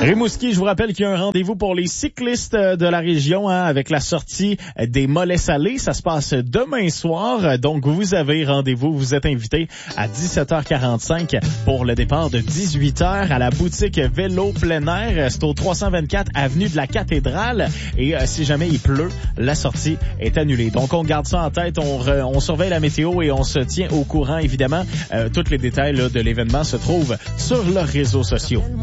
Rimouski, je vous rappelle qu'il y a un rendez-vous pour les cyclistes de la région avec la sortie des Mollets Salés. Ça se passe demain soir. Donc, vous avez rendez-vous. Vous êtes invité à 17h45 pour le départ de 18h à la boutique Vélo plein air. C'est au 324 avenue de la Cathédrale. Et si jamais il pleut, la sortie est annulée. Donc, on garde ça en tête. On surveille la météo et on se tient au courant, évidemment. Tous les détails de l'événement se trouvent sur leurs réseaux sociaux.